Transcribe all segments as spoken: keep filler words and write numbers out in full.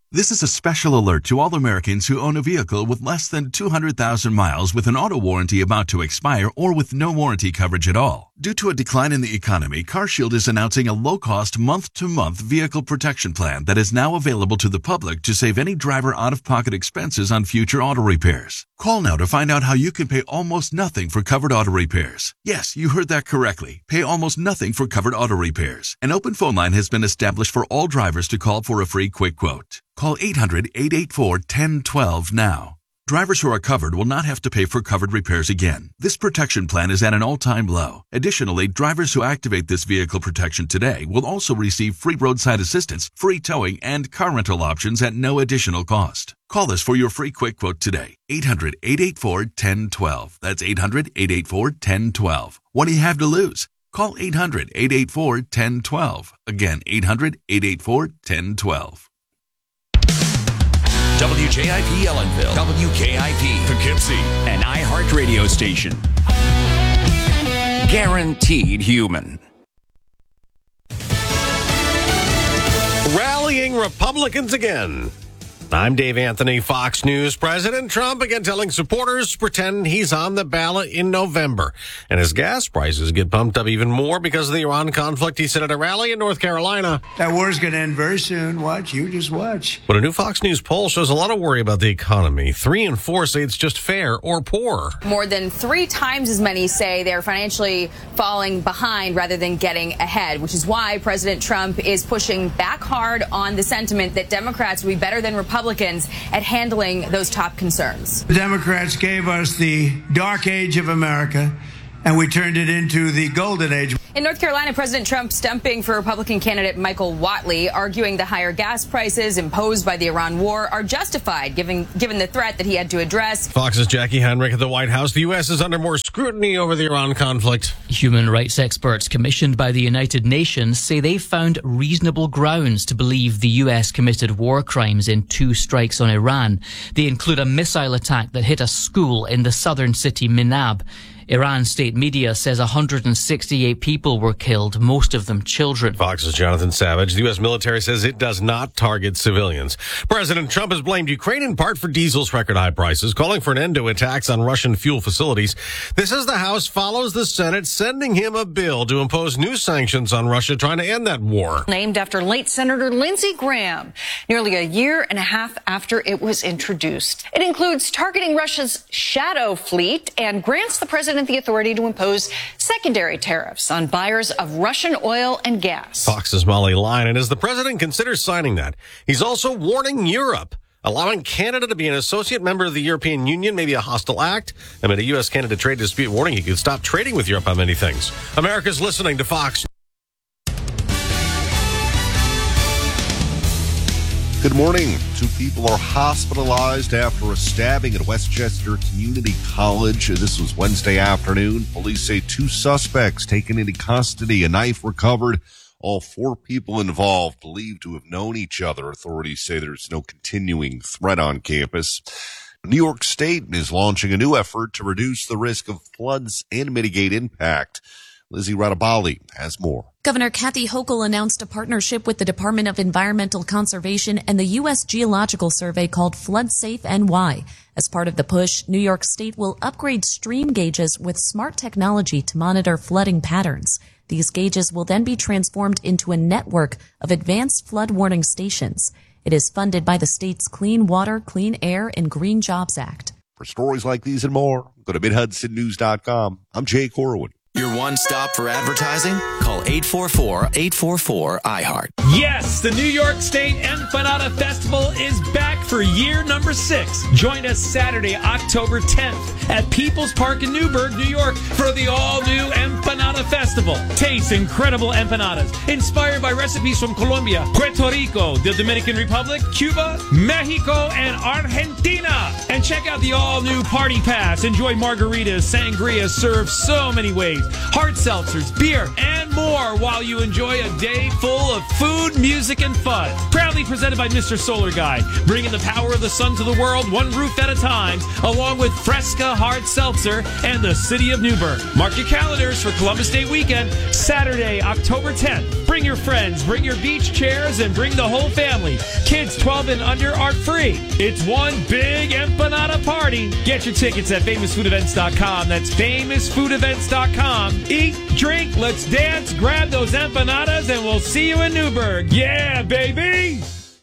This is a special alert to all Americans who own a vehicle with less than two hundred thousand miles with an auto warranty about to expire or with no warranty coverage at all. Due to a decline in the economy, CarShield is announcing a low-cost month-to-month vehicle protection plan that is now available to the public to save any driver out-of-pocket expenses on future auto repairs. Call now to find out how you can pay almost nothing for covered auto repairs. Yes, you heard that correctly. Pay almost nothing for covered auto repairs. An open phone line has been established for all drivers to call for a free quick quote. Call eight hundred, eight eight four, one zero one two now. Drivers who are covered will not have to pay for covered repairs again. This protection plan is at an all-time low. Additionally, drivers who activate this vehicle protection today will also receive free roadside assistance, free towing, and car rental options at no additional cost. Call us for your free quick quote today. eight hundred, eight eight four, one zero one two. That's eight hundred, eight eight four, one zero one two. What do you have to lose? Call eight hundred, eight eight four, one zero one two. Again, eight hundred, eight eight four, one zero one two. W J I P Ellenville, W K I P Poughkeepsie, an iHeart radio station. Guaranteed human. Rallying Republicans again. I'm Dave Anthony, Fox News. President Trump again telling supporters to pretend he's on the ballot in November. And as gas prices get pumped up even more because of the Iran conflict, he said at a rally in North Carolina. That war's going to end very soon. Watch. You just watch. But a new Fox News poll shows a lot of worry about the economy. Three and four say it's just fair or poor. More than three times as many say they're financially falling behind rather than getting ahead, which is why President Trump is pushing back hard on the sentiment that Democrats will be better than Republicans Republicans at handling those top concerns. The Democrats gave us the dark age of America, and we turned it into the golden age. In North Carolina, President Trump stumping for Republican candidate Michael Whatley, arguing the higher gas prices imposed by the Iran war are justified, given, given the threat that he had to address. Fox's Jackie Heinrich at the White House. The U S is under more scrutiny over the Iran conflict. Human rights experts commissioned by the United Nations say they found reasonable grounds to believe the U S committed war crimes in two strikes on Iran. They include a missile attack that hit a school in the southern city Minab. Iran state media says one hundred sixty-eight people were killed, most of them children. Fox's Jonathan Savage. The U S military says it does not target civilians. President Trump has blamed Ukraine in part for diesel's record high prices, calling for an end to attacks on Russian fuel facilities. This as the House follows the Senate, sending him a bill to impose new sanctions on Russia, trying to end that war. Named after late Senator Lindsey Graham, nearly a year and a half after it was introduced. It includes targeting Russia's shadow fleet and grants the president the authority to impose secondary tariffs on buyers of Russian oil and gas. Fox's Molly Lyon. And as the president considers signing that, he's also warning Europe. Allowing Canada to be an associate member of the European Union may be a hostile act. Amid a U S-Canada trade dispute warning he could stop trading with Europe on many things. America's listening to Fox. Good morning. Two people are hospitalized after a stabbing at Westchester Community College. This was Wednesday afternoon. Police say two suspects taken into custody, a knife recovered. All four people involved believed to have known each other. Authorities say there's no continuing threat on campus. New York State is launching a new effort to reduce the risk of floods and mitigate impact. Lizzie Radabali has more. Governor Kathy Hochul announced a partnership with the Department of Environmental Conservation and the U S Geological Survey called Flood Safe N Y. As part of the push, New York State will upgrade stream gauges with smart technology to monitor flooding patterns. These gauges will then be transformed into a network of advanced flood warning stations. It is funded by the state's Clean Water, Clean Air, and Green Jobs Act. For stories like these and more, go to mid hudson news dot com. I'm Jay Corwin. Your one stop for advertising? Call eight four four, eight four four, I heart. Yes, the New York State Empanada Festival is back for year number six. Join us Saturday, October tenth at People's Park in Newburgh, New York for the all-new Empanada Festival. Taste incredible empanadas inspired by recipes from Colombia, Puerto Rico, the Dominican Republic, Cuba, Mexico, and Argentina. And check out the all-new Party Pass. Enjoy margaritas, sangria served so many ways. Hard seltzers, beer, and more while you enjoy a day full of food, music, and fun. Proudly Proudly presented by Mister Solar Guy, bringing the power of the sun to the world one roof at a time, along with Fresca Hard Seltzer and the City of Newburgh. Mark your calendars for Columbus Day weekend, Saturday, October tenth. Bring your friends, bring your beach chairs, and bring the whole family. Kids twelve and under are free. It's one big empanada party. Get your tickets at famous food events dot com. That's famous food events dot com. Eat, drink, let's dance, grab those empanadas, and we'll see you in Newburgh. Yeah, baby!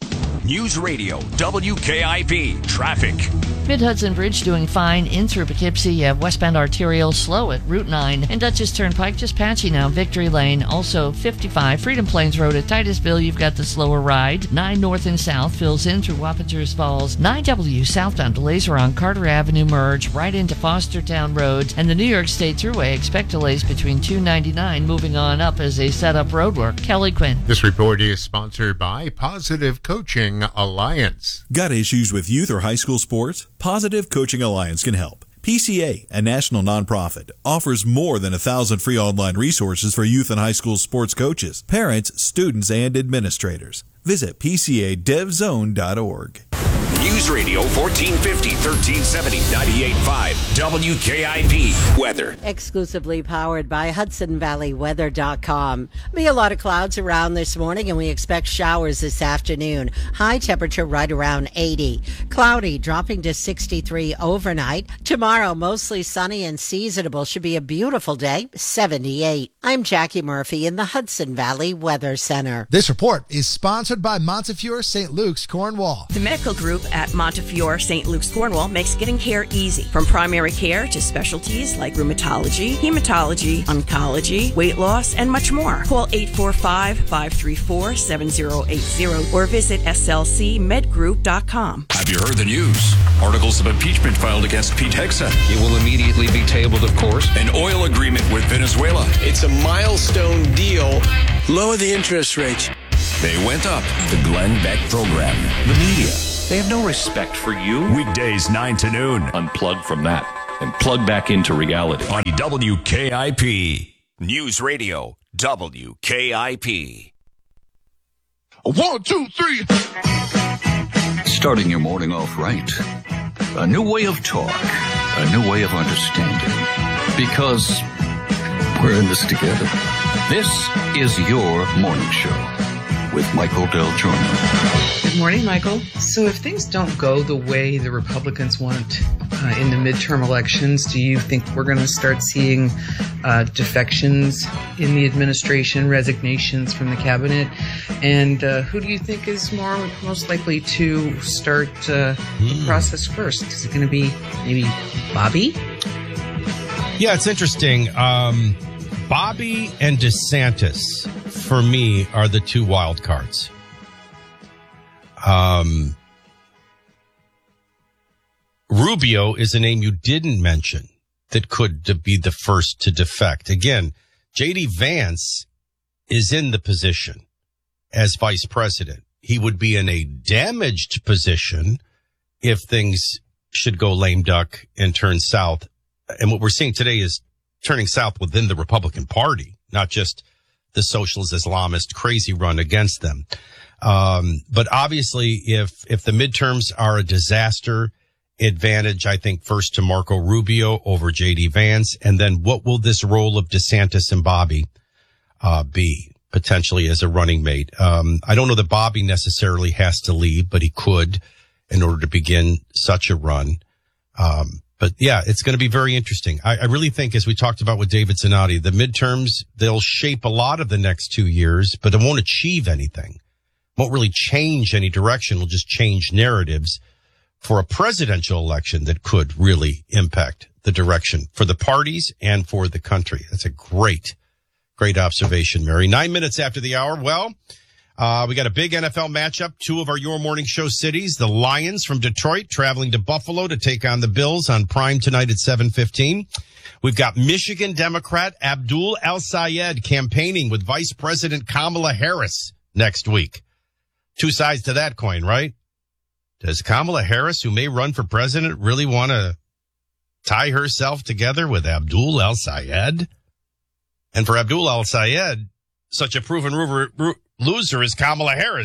News Radio, W K I P, traffic. Mid-Hudson Bridge doing fine in through Poughkeepsie. You have westbound arterial slow at Route nine. And Dutchess Turnpike just patchy now. Victory Lane, also fifty-five. Freedom Plains Road at Titusville, you've got the slower ride. nine north and south fills in through Wappingers Falls. nine W southbound delays are on Carter Avenue merge right into Fostertown Road. And the New York State Thruway, expect delays between two ninety-nine moving on up as they set up roadwork. Kelly Quinn. This report is sponsored by Positive Coaching Alliance. Got issues with youth or high school sports? Positive Coaching Alliance can help. P C A, a national nonprofit, offers more than a thousand free online resources for youth and high school sports coaches, parents, students, and administrators. Visit P C A dev zone dot org. News Radio fourteen fifty, thirteen seventy, ninety-eight point five, W K I P weather. Exclusively powered by Hudson Valley Weather dot com. Be a lot of clouds around this morning, and we expect showers this afternoon. High temperature right around eighty. Cloudy, dropping to sixty-three overnight. Tomorrow, mostly sunny and seasonable. Should be a beautiful day, seventy-eight. I'm Jackie Murphy in the Hudson Valley Weather Center. This report is sponsored by Montefiore Saint Luke's, Cornwall. The medical group at Montefiore Saint Luke's, Cornwall makes getting care easy. From primary care to specialties like rheumatology, hematology, oncology, weight loss, and much more. Call eight four five, five three four, seven zero eight zero or visit S L C med group dot com. Have you heard the news? Articles of impeachment filed against Pete Hegseth. It will immediately be tabled, of course. An oil agreement with Venezuela. It's a milestone deal. Lower the interest rates. They went up. The Glenn Beck program. The media. They have no respect for you. Weekdays nine to noon. Unplug from that and plug back into reality. On W K I P. News Radio, W K I P. One, two, three. Starting your morning off right. A new way of talk. A new way of understanding. Because we're in this together. This is your morning show with Michael Del Giorno. Good morning, Michael. So if things don't go the way the Republicans want uh, in the midterm elections, do you think we're going to start seeing uh, defections in the administration, resignations from the cabinet? And uh, who do you think is more most likely to start uh, the process first? Is it going to be maybe Bobby? Yeah, it's interesting. Um, Bobby and DeSantis, for me, are the two wild cards. Um, Rubio is a name you didn't mention that could be the first to defect. Again, J D Vance is in the position as vice president. He would be in a damaged position if things should go lame duck and turn south. And what we're seeing today is turning south within the Republican Party, not just the socialist Islamist crazy run against them. Um, but obviously, if, if the midterms are a disaster, advantage, I think, first to Marco Rubio over J D Vance. And then what will this role of DeSantis and Bobby, uh, be potentially as a running mate? Um, I don't know that Bobby necessarily has to leave, but he could in order to begin such a run. Um, But yeah, it's going to be very interesting. I, I really think, as we talked about with David Zanotti, the midterms, they'll shape a lot of the next two years, but it won't achieve anything. Won't really change any direction. Will just change narratives for a presidential election that could really impact the direction for the parties and for the country. That's a great, great observation, Mary. Nine minutes after the hour. Well, Uh, we got a big N F L matchup. Two of our Your Morning Show cities, the Lions from Detroit traveling to Buffalo to take on the Bills on Prime tonight at seven fifteen. We've got Michigan Democrat Abdul El-Sayed campaigning with Vice President Kamala Harris next week. Two sides to that coin, right? Does Kamala Harris, who may run for president, really want to tie herself together with Abdul El-Sayed? And for Abdul El-Sayed, such a proven ru- ru- loser as Kamala Harris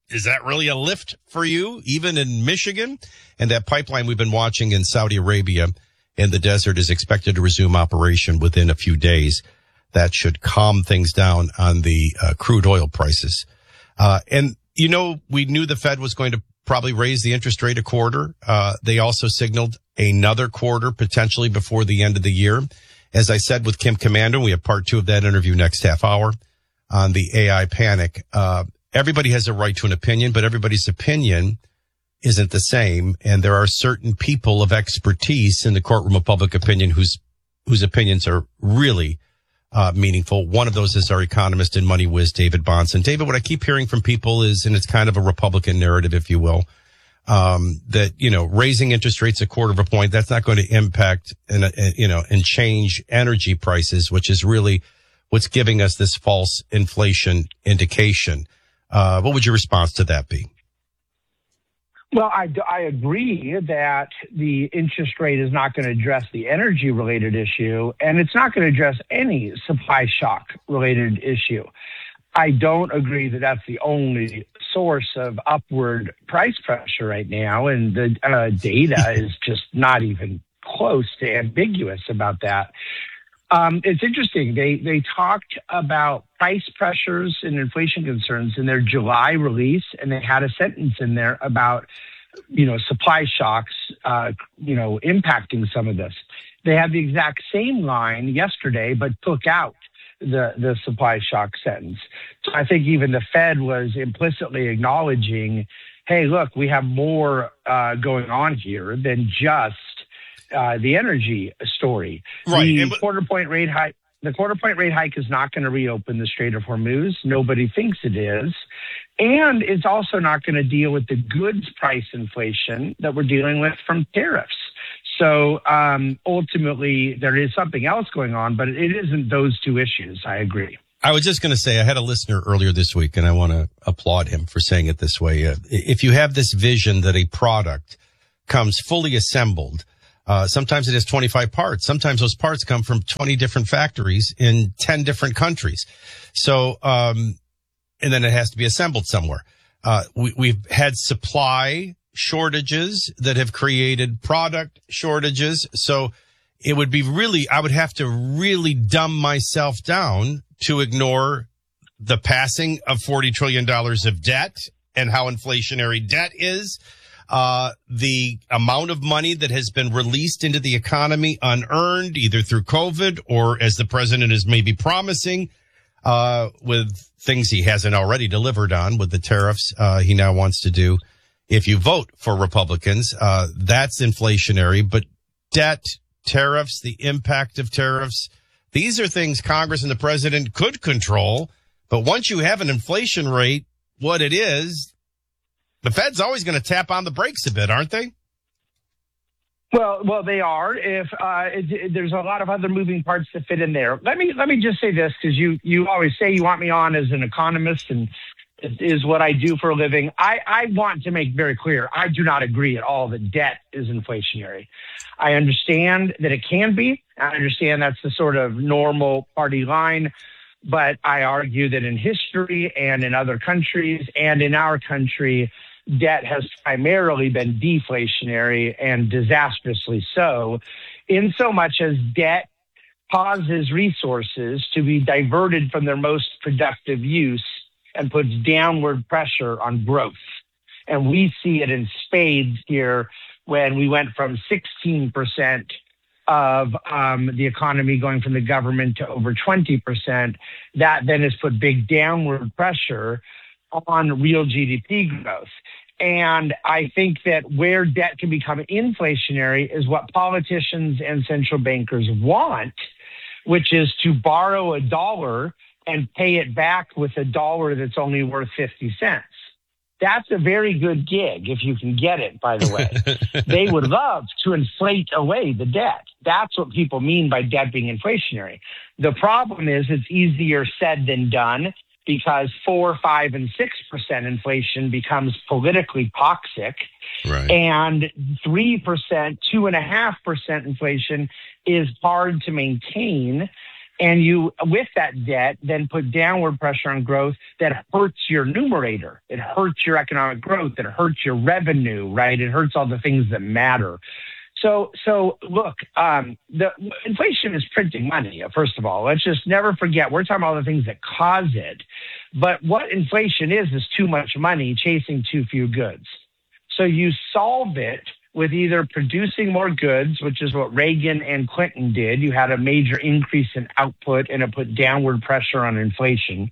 is that really a lift for you, even in Michigan? And that pipeline we've been watching in Saudi Arabia in the desert is expected to resume operation within a few days. That should calm things down on the uh, crude oil prices. Uh, and, you know, we knew the Fed was going to probably raise the interest rate a quarter. Uh, they also signaled another quarter potentially before the end of the year. As I said with Kim Komando, we have part two of that interview next half hour on the A I panic. Uh, everybody has a right to an opinion, but everybody's opinion isn't the same. And there are certain people of expertise in the courtroom of public opinion whose, whose opinions are really Uh, meaningful. One of those is our economist and money whiz, David Bahnsen. David, what I keep hearing from people is, and it's kind of a Republican narrative, if you will, um, that, you know, raising interest rates a quarter of a point, that's not going to impact and, uh, you know, and change energy prices, which is really what's giving us this false inflation indication. Uh, what would your response to that be? Well, I, I agree that the interest rate is not going to address the energy-related issue, and it's not going to address any supply shock-related issue. I don't agree that that's the only source of upward price pressure right now, and the uh, data is just not even close to ambiguous about that. Um, it's interesting. They they talked about price pressures and inflation concerns in their July release, and they had a sentence in there about, you know, supply shocks, uh, you know, impacting some of this. They had the exact same line yesterday, but took out the the supply shock sentence. So I think even the Fed was implicitly acknowledging, hey, look, we have more uh, going on here than just Uh, the energy story. Right. The And- quarter point rate hike. The quarter point rate hike is not going to reopen the Strait of Hormuz. Nobody thinks it is. And it's also not going to deal with the goods price inflation that we're dealing with from tariffs. So um, ultimately, there is something else going on, but it isn't those two issues. I agree. I was just going to say, I had a listener earlier this week, and I want to applaud him for saying it this way. Uh, if you have this vision that a product comes fully assembled, Uh, sometimes it has twenty-five parts. Sometimes those parts come from twenty different factories in ten different countries. So, um, and then it has to be assembled somewhere. Uh, we, we've had supply shortages that have created product shortages. So it would be really, I would have to really dumb myself down to ignore the passing of forty trillion dollars of debt and how inflationary debt is. Uh, the amount of money that has been released into the economy unearned, either through COVID or as the president is maybe promising, uh, with things he hasn't already delivered on with the tariffs, uh, he now wants to do. If you vote for Republicans, uh, that's inflationary, but debt, tariffs, the impact of tariffs, these are things Congress and the president could control. But once you have an inflation rate, what it is, the Fed's always going to tap on the brakes a bit, aren't they? Well, well, they are. If uh, it, it, there's a lot of other moving parts to fit in there. Let me let me just say this, because you you always say you want me on as an economist, and it is what I do for a living. I, I want to make very clear, I do not agree at all that debt is inflationary. I understand that it can be. I understand that's the sort of normal party line. But I argue that in history and in other countries and in our country, debt has primarily been deflationary and disastrously so, in so much as debt causes resources to be diverted from their most productive use and puts downward pressure on growth. And we see it in spades here when we went from sixteen percent of um, the economy going from the government to over twenty percent. That then has put big downward pressure on real G D P growth. And I think that where debt can become inflationary is what politicians and central bankers want, which is to borrow a dollar and pay it back with a dollar that's only worth fifty cents. That's a very good gig if you can get it, by the way. They would love to inflate away the debt. That's what people mean by debt being inflationary. The problem is it's easier said than done, because four, five, and six percent inflation becomes politically toxic, right. And three percent, two and a half percent inflation is hard to maintain. And you, with that debt, then put downward pressure on growth that hurts your numerator. It hurts your economic growth. It hurts your revenue, right? It hurts all the things that matter. So, so look, um, the inflation is printing money. First of all, let's just never forget we're talking about all the things that cause it. But what inflation is is too much money chasing too few goods. So you solve it with either producing more goods, which is what Reagan and Clinton did. You had a major increase in output and it put downward pressure on inflation.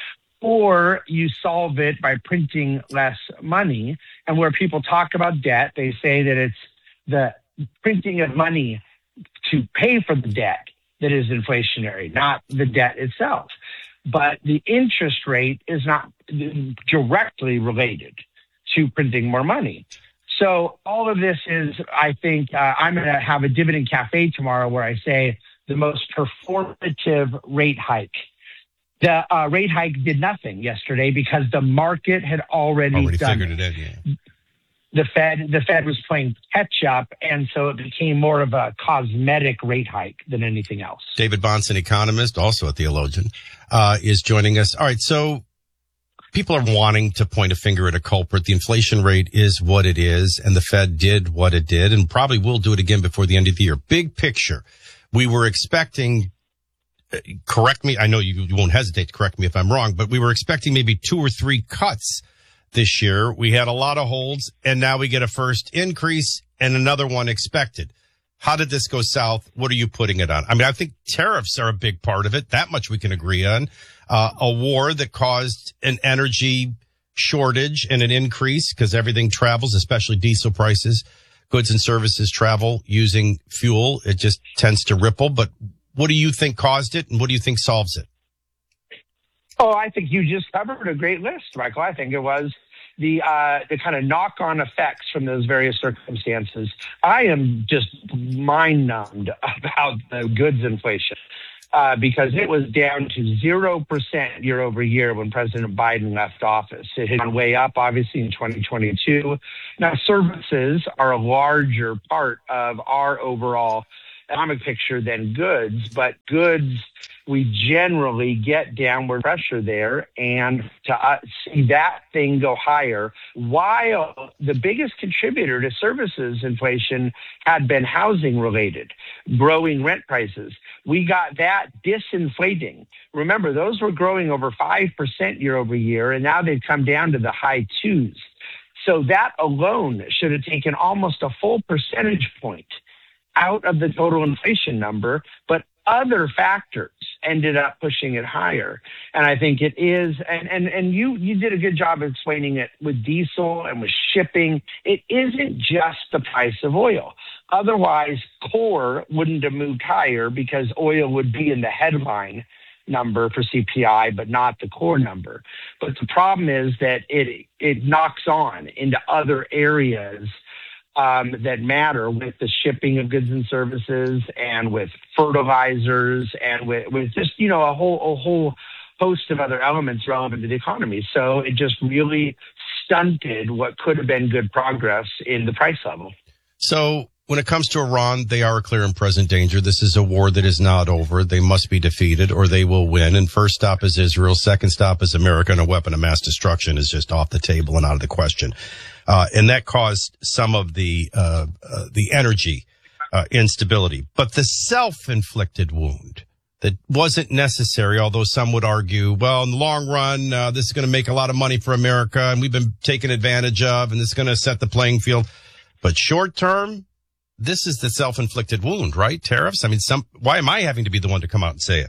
Or you solve it by printing less money. And where people talk about debt, they say that it's the printing of money to pay for the debt that is inflationary, not the debt itself. But the interest rate is not directly related to printing more money. So all of this is, I think, uh, I'm going to have a Dividend Cafe tomorrow where I say the most performative rate hike. The uh, rate hike did nothing yesterday because the market had already, Already done figured it out, yeah. The Fed, the Fed was playing catch up, and so it became more of a cosmetic rate hike than anything else. David Bahnsen, economist, also a theologian, uh, is joining us. All right, so people are wanting to point a finger at a culprit. The inflation rate is what it is, and the Fed did what it did, and probably will do it again before the end of the year. Big picture, we were expecting, uh, correct me, I know you, you won't hesitate to correct me if I'm wrong, but we were expecting maybe two or three cuts this year. We had a lot of holds, and now we get a first increase and another one expected. How did this go south? What are you putting it on? I mean, I think tariffs are a big part of it. That much we can agree on. Uh, a war that caused an energy shortage and an increase because everything travels, especially diesel prices. Goods and services travel using fuel. It just tends to ripple. But what do you think caused it, and what do you think solves it? Oh, I think you just covered a great list, Michael. I think it was the uh, the kind of knock-on effects from those various circumstances. I am just mind-numbed about the goods inflation uh, because it was down to zero percent year over year when President Biden left office. It had gone way up, obviously, in twenty twenty-two. Now, services are a larger part of our overall economic picture than goods, but goods, we generally get downward pressure there, and to uh, see that thing go higher, while the biggest contributor to services inflation had been housing related, growing rent prices. We got that disinflating. Remember, those were growing over five percent year over year, and now they've come down to the high twos. So that alone should have taken almost a full percentage point out of the total inflation number, but other factors ended up pushing it higher. And I think it is, and, and, and you, you did a good job of explaining it with diesel and with shipping. It isn't just the price of oil. Otherwise, core wouldn't have moved higher because oil would be in the headline number for C P I, but not the core number. But the problem is that it, it knocks on into other areas Um, that matter with the shipping of goods and services and with fertilizers and with, with just, you know, a whole, a whole host of other elements relevant to the economy. So it just really stunted what could have been good progress in the price level. So when it comes to Iran, they are a clear and present danger. This is a war that is not over. They must be defeated or they will win. And first stop is Israel. Second stop is America, and a weapon of mass destruction is just off the table and out of the question. Uh, and that caused some of the, uh, uh, the energy, uh, instability, but the self-inflicted wound that wasn't necessary, although some would argue, well, in the long run, uh, this is going to make a lot of money for America and we've been taken advantage of and this is going to set the playing field. But short term, this is the self-inflicted wound, right? Tariffs. I mean, some, why am I having to be the one to come out and say it?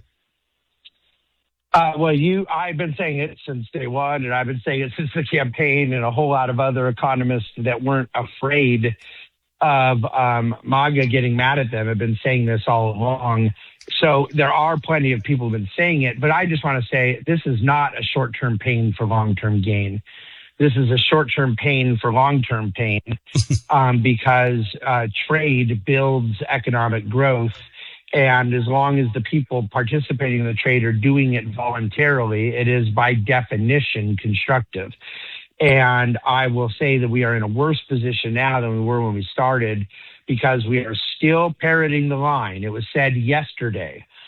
Uh, well, you, I've been saying it since day one, and I've been saying it since the campaign, and a whole lot of other economists that weren't afraid of um, MAGA getting mad at them have been saying this all along. So there are plenty of people who've been saying it, but I just want to say this is not a short-term pain for long-term gain. This is a short-term pain for long-term pain um, because uh, trade builds economic growth. And as long as the people participating in the trade are doing it voluntarily, it is by definition constructive. And I will say that we are in a worse position now than we were when we started because we are still parroting the line. It was said yesterday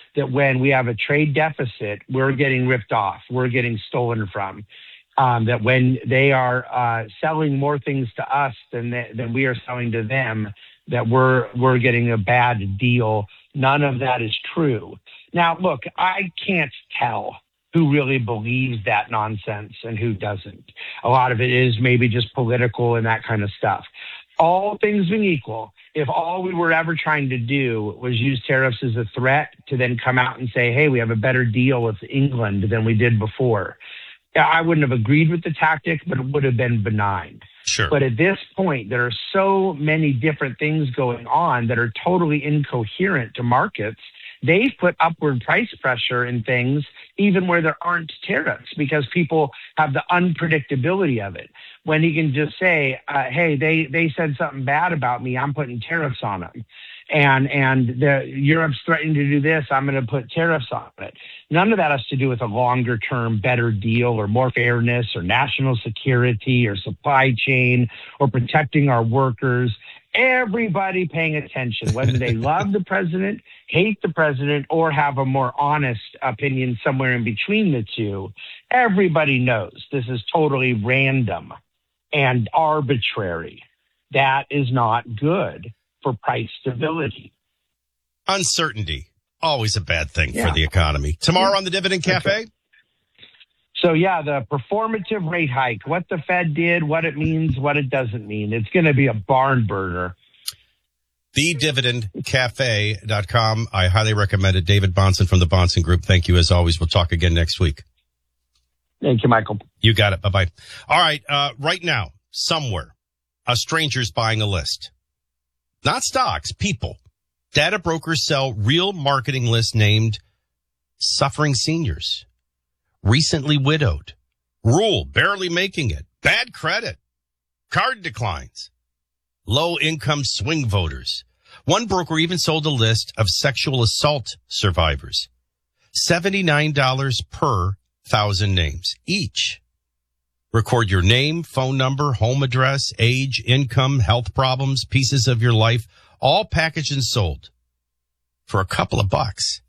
that when we have a trade deficit, we're getting ripped off, we're getting stolen from. Um, that when they are uh, selling more things to us than they, than we are selling to them, that we're we're getting a bad deal. None of that is true. Now, look, I can't tell who really believes that nonsense and who doesn't. A lot of it is maybe just political and that kind of stuff. All things being equal, if all we were ever trying to do was use tariffs as a threat to then come out and say, hey, we have a better deal with England than we did before, I wouldn't have agreed with the tactic, but it would have been benign. Sure. But at this point, there are so many different things going on that are totally incoherent to markets. They've put upward price pressure in things even where there aren't tariffs because people have the unpredictability of it. When you can just say, uh, hey, they, they said something bad about me, I'm putting tariffs on them. And and the, Europe's threatening to do this, I'm going to put tariffs on it. None of that has to do with a longer term, better deal or more fairness or national security or supply chain or protecting our workers. Everybody paying attention, whether they love the president, hate the president, or have a more honest opinion somewhere in between the two. Everybody knows this is totally random and arbitrary. That is not good for price stability. Uncertainty, always a bad thing Yeah. for the economy. Tomorrow on the Dividend Cafe? Okay. So, yeah, the performative rate hike, what the Fed did, what it means, what it doesn't mean. It's going to be a barn burner. the dividend cafe dot com. I highly recommend it. David Bahnsen from the Bahnsen Group. Thank you as always. We'll talk again next week. Thank you, Michael. You got it. Bye-bye. All right. Uh, right now, somewhere, a stranger's buying a list. Not stocks, people. Data brokers sell real marketing lists named Suffering Seniors, Recently Widowed, Rule, Barely Making It, Bad Credit, Card Declines, Low Income Swing Voters. One broker even sold a list of sexual assault survivors. seventy-nine dollars per thousand names each. Record your name, phone number, home address, age, income, health problems, pieces of your life, all packaged and sold for a couple of bucks.